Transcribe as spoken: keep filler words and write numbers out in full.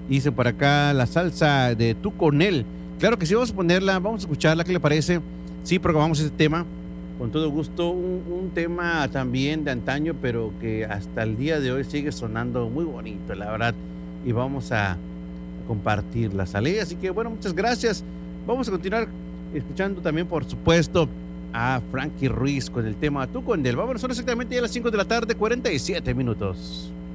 Dice por acá la salsa de Tú con él. Claro que sí, vamos a ponerla, vamos a escucharla, ¿qué le parece? Sí, programamos este tema con todo gusto. Un, un tema también de antaño, pero que hasta el día de hoy sigue sonando muy bonito, la verdad. Y vamos a compartirla, ¿sale? Así que bueno, muchas gracias. Vamos a continuar escuchando también, por supuesto, a Frankie Ruiz con el tema Tú con él. Vámonos, son exactamente ya las cinco de la tarde, cuarenta y siete minutos.